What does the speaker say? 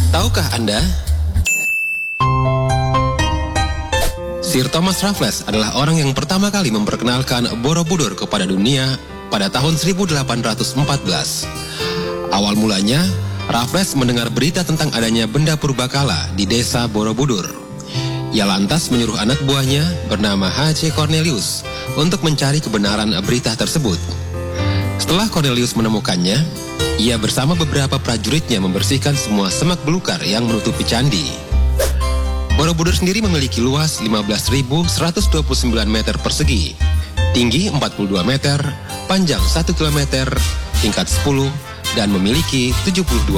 Tahukah Anda? Sir Thomas Raffles adalah orang yang pertama kali memperkenalkan Borobudur kepada dunia pada tahun 1814. Awal mulanya, Raffles mendengar berita tentang adanya benda purbakala di desa Borobudur. Ia lantas menyuruh anak buahnya bernama H.C. Cornelius untuk mencari kebenaran berita tersebut. Setelah Cornelius menemukannya, ia bersama beberapa prajuritnya membersihkan semua semak belukar yang menutupi candi. Borobudur sendiri memiliki luas 15.129 meter persegi, tinggi 42 meter, panjang 1 kilometer, tingkat 10, dan memiliki 72